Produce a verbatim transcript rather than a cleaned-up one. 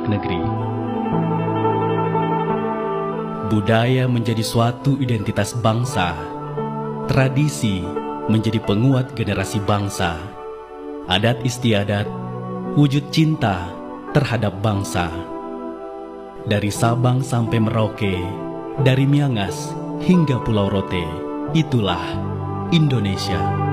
negeri. Budaya menjadi suatu identitas bangsa, tradisi menjadi penguat generasi bangsa, adat istiadat wujud cinta terhadap bangsa. Dari Sabang sampai Merauke, dari Miangas hingga Pulau Rote, itulah Indonesia.